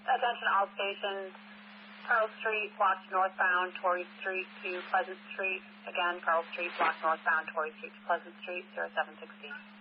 Attention all stations. Pearl Street, blocked northbound, Torrey Street to Pleasant Street. Again, Pearl Street, blocked northbound, Torrey Street to Pleasant Street, 0716.